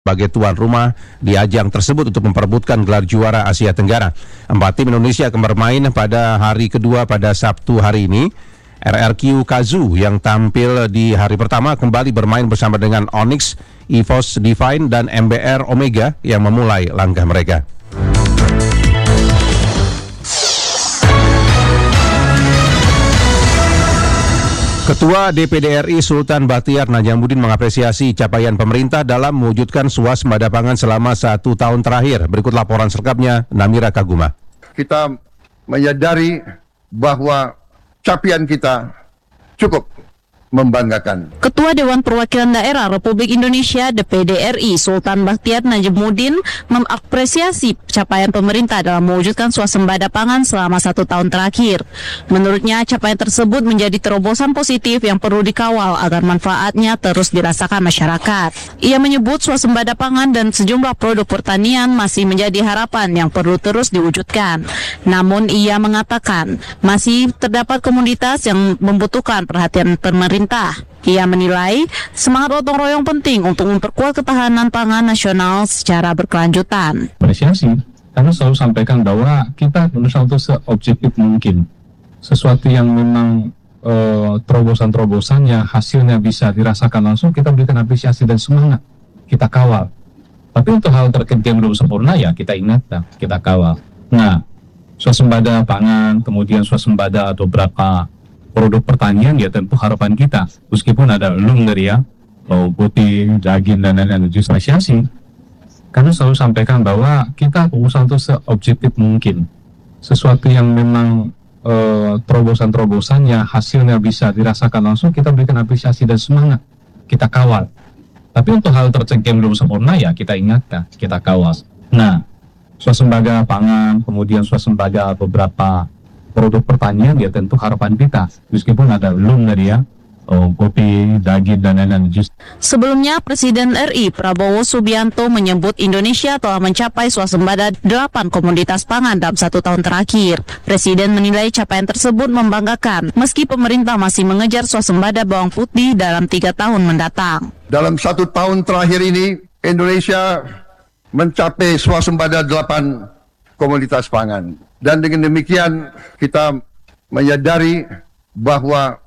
sebagai tuan rumah di ajang tersebut untuk memperebutkan gelar juara Asia Tenggara. 4 tim Indonesia akan bermain pada hari kedua pada Sabtu hari ini. RRQ Kazu yang tampil di hari pertama kembali bermain bersama dengan Onyx, EVOS Divine, dan MBR Omega yang memulai langkah mereka. Ketua DPD RI Sultan Bachtiar Najamuddin mengapresiasi capaian pemerintah dalam mewujudkan swasembada pangan selama 1 tahun terakhir. Berikut laporan selengkapnya Namira Kaguma. Kita menyadari bahwa capaian kita cukup membanggakan. Ketua Dewan Perwakilan Daerah Republik Indonesia DPD RI Sultan Bachtiar Najamuddin mengapresiasi capaian pemerintah dalam mewujudkan swasembada pangan selama 1 tahun terakhir. Menurutnya, capaian tersebut menjadi terobosan positif yang perlu dikawal agar manfaatnya terus dirasakan masyarakat. Ia menyebut swasembada pangan dan sejumlah produk pertanian masih menjadi harapan yang perlu terus diwujudkan. Namun ia mengatakan masih terdapat komunitas yang membutuhkan perhatian pemerintah. Ia menilai semangat gotong royong penting untuk memperkuat ketahanan pangan nasional secara berkelanjutan. Apresiasi, karena selalu sampaikan bahwa kita berusaha untuk seobjektif mungkin. Sesuatu yang memang terobosan-terobosan yang hasilnya bisa dirasakan langsung, kita berikan apresiasi dan semangat, kita kawal. Tapi untuk hal terkait yang belum sempurna ya kita ingat, kita kawal. Nah, swasembada pangan, kemudian swasembada atau berapa produk pertanian ya tentu harapan kita, meskipun ada belum dari ya bawang putih, daging dan lain-lain, justru apresiasi karena selalu sampaikan bahwa kita berusaha untuk seobjektif mungkin. Sesuatu yang memang terobosan-terobosan yang hasilnya bisa dirasakan langsung, kita berikan apresiasi dan semangat, kita kawal. Tapi untuk hal terkait yang belum sempurna ya kita ingat, kita kawal. Nah, swasembada pangan, kemudian swasembada beberapa produk pertanian ya tentu harapan kita, meskipun ada belum dari ya kopi, daging dan lain-lain. Sebelumnya, Presiden RI Prabowo Subianto menyebut Indonesia telah mencapai swasembada 8 komoditas pangan dalam 1 tahun terakhir. Presiden menilai capaian tersebut membanggakan, meski pemerintah masih mengejar swasembada bawang putih dalam 3 tahun mendatang. Dalam 1 tahun terakhir ini, Indonesia mencapai swasembada 8 komoditas pangan. Dan dengan demikian kita menyadari bahwa